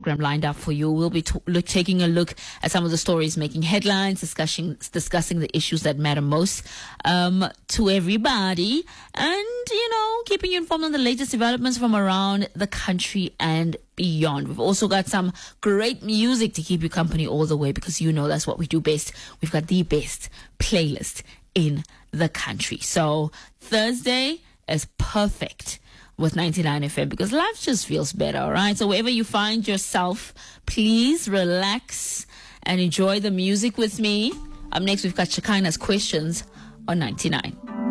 program lined up for you. We'll be taking a look at some of the stories making headlines, discussing the issues that matter most to everybody, and, keeping you informed on the latest developments from around the country and beyond. We've also got some great music to keep you company all the way, because that's what we do best. We've got the best playlist in the country. So Thursday is perfect with 99 FM, because life just feels better, all right? So wherever you find yourself, please relax and enjoy the music with me. Up next, we've got Shekinah's Questions on 99.